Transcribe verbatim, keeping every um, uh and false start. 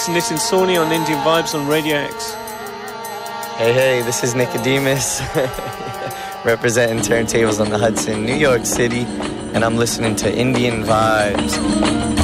This is Nitin Sawhney on Indian Vibes on Radio X. Hey, hey, this is Nicodemus, representing turntables on the Hudson, New York City, and I'm listening to Indian Vibes.